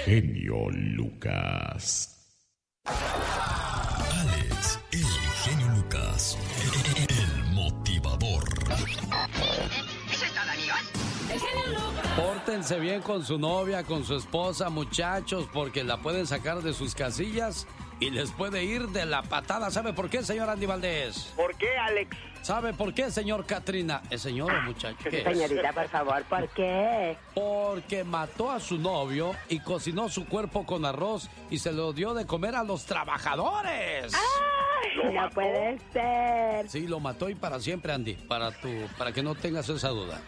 genio Lucas. Alex, el genio Lucas, el motivador. ¿Eso es todo, amigos? El genio Lucas. Pórtense bien con su novia, con su esposa, muchachos, porque la pueden sacar de sus casillas y les puede ir de la patada. ¿Sabe por qué, señor Andy Valdés? ¿Por qué, Alex? ¿Sabe por qué, señor Katrina? ¿Es señor o muchacho? ¿Qué es? Señorita, por favor, ¿por qué? Porque mató a su novio y cocinó su cuerpo con arroz y se lo dio de comer a los trabajadores. ¡Ay, no puede ser! Sí, lo mató y para siempre, Andy, para que no tengas esa duda.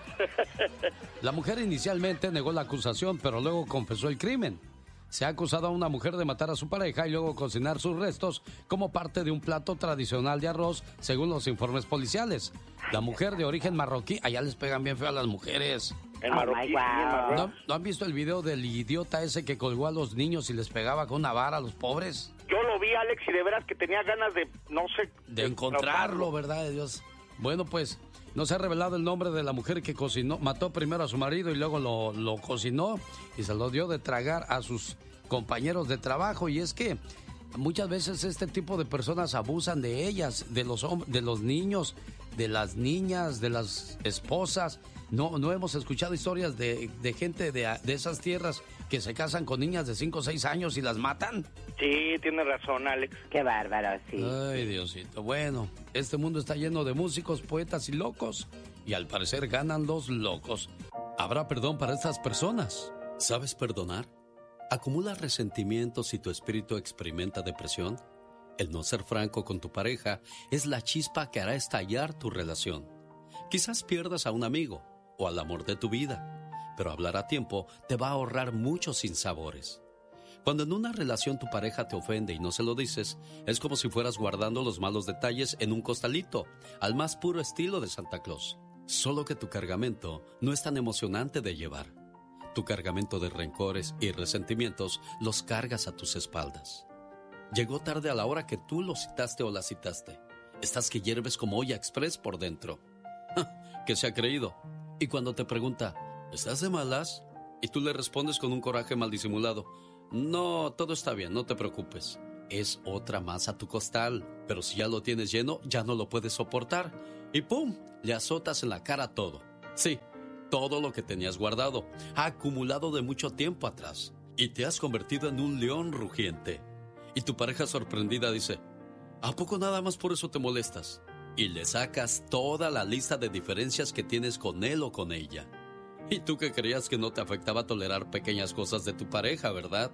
La mujer inicialmente negó la acusación, pero luego confesó el crimen. Se ha acusado a una mujer de matar a su pareja y luego cocinar sus restos como parte de un plato tradicional de arroz, según los informes policiales. La mujer de origen marroquí, allá les pegan bien feo a las mujeres. El marroquí. ¿No han visto el video del idiota ese que colgó a los niños y les pegaba con una vara a los pobres? Yo lo vi, Alex, y de veras que tenía ganas de, no sé... De encontrarlo, ¿verdad, de Dios? Bueno, pues... No se ha revelado el nombre de la mujer que mató primero a su marido y luego lo cocinó y se lo dio de tragar a sus compañeros de trabajo. Y es que muchas veces este tipo de personas abusan de ellas, de los niños, de las niñas, de las esposas. No hemos escuchado historias de gente de esas tierras que se casan con niñas de 5 o 6 años y las matan. Sí, tiene razón, Alex. Qué bárbaro, sí. Ay, Diosito. Bueno, este mundo está lleno de músicos, poetas y locos. Y al parecer ganan los locos. ¿Habrá perdón para estas personas? ¿Sabes perdonar? ¿Acumulas resentimientos y tu espíritu experimenta depresión? El no ser franco con tu pareja es la chispa que hará estallar tu relación. Quizás pierdas a un amigo o al amor de tu vida, pero hablar a tiempo te va a ahorrar muchos sinsabores. Cuando en una relación tu pareja te ofende y no se lo dices, es como si fueras guardando los malos detalles en un costalito, al más puro estilo de Santa Claus. Solo que tu cargamento no es tan emocionante de llevar. Tu cargamento de rencores y resentimientos los cargas a tus espaldas. Llegó tarde a la hora que tú lo citaste o la citaste. Estás que hierves como olla express por dentro. ¿Qué se ha creído? Y cuando te pregunta, ¿estás de malas? Y tú le respondes con un coraje mal disimulado, no, todo está bien, no te preocupes. Es otra más a tu costal, pero si ya lo tienes lleno, ya no lo puedes soportar. Y ¡pum! Le azotas en la cara todo. Sí, todo lo que tenías guardado, acumulado de mucho tiempo atrás. Y te has convertido en un león rugiente. Y tu pareja sorprendida dice, ¿a poco nada más por eso te molestas? Y le sacas toda la lista de diferencias que tienes con él o con ella. Y tú que creías que no te afectaba tolerar pequeñas cosas de tu pareja, ¿verdad?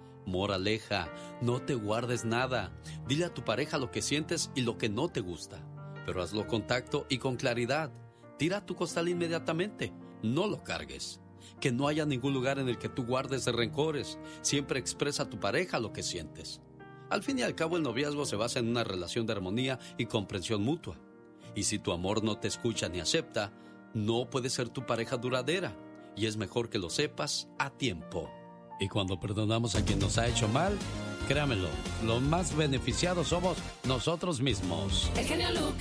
Moraleja, no te guardes nada. Dile a tu pareja lo que sientes y lo que no te gusta. Pero hazlo con tacto y con claridad. Tira tu costal inmediatamente. No lo cargues. Que no haya ningún lugar en el que tú guardes rencores. Siempre expresa a tu pareja lo que sientes. Al fin y al cabo, el noviazgo se basa en una relación de armonía y comprensión mutua. Y si tu amor no te escucha ni acepta, no puede ser tu pareja duradera. Y es mejor que lo sepas a tiempo. Y cuando perdonamos a quien nos ha hecho mal, créamelo, los más beneficiados somos nosotros mismos. El genio Lucas.